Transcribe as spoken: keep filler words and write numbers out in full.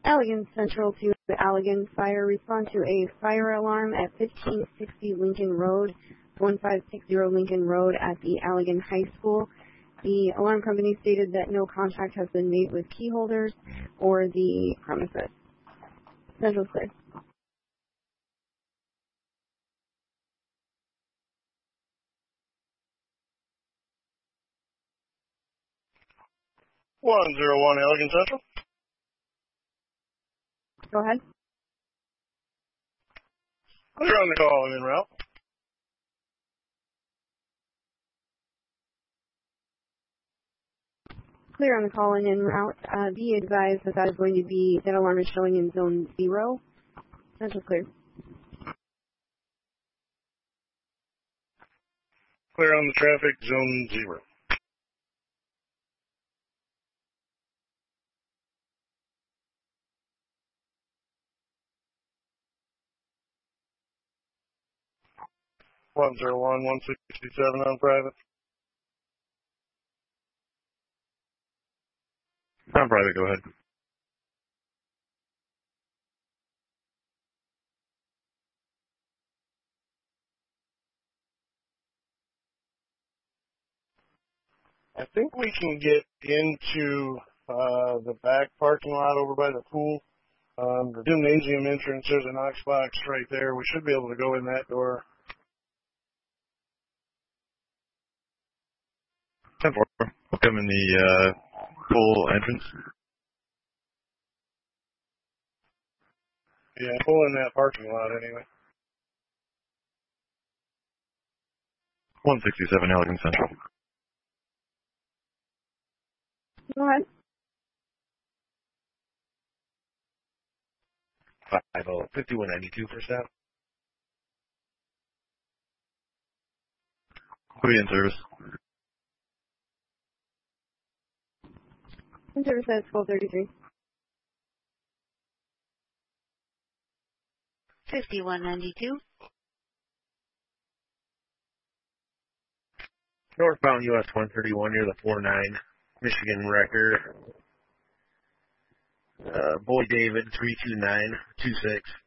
Allegan Central to Allegan Fire. Respond to a fire alarm at fifteen sixty Lincoln Road, fifteen sixty Lincoln Road at the Allegan High School. The alarm company stated that no contact has been made with key holders or the premises. Central clear. one zero one Allegan Central. Go ahead. You're on the call and en route. Clear on the call and en route. Uh, be advised that that is going to be, that alarm is showing in zone zero. Central clear. Clear on the traffic, zone zero. one zero one, one sixty-seven on private. On private, go ahead. I think we can get into uh, the back parking lot over by the pool. Um, the gymnasium entrance, there's a Knox box right there. We should be able to go in that door. ten four. We'll come in the uh, pool entrance. Yeah, pull in that parking lot anyway. one sixty-seven Allegan Central. Go ahead. five oh, fifty-one ninety-two for staff. We'll be in service. In service at twelve thirty-three. fifty-one ninety-two. Northbound U S one thirty-one near the four nine Michigan Wrecker. Uh, Boy David three two nine two six.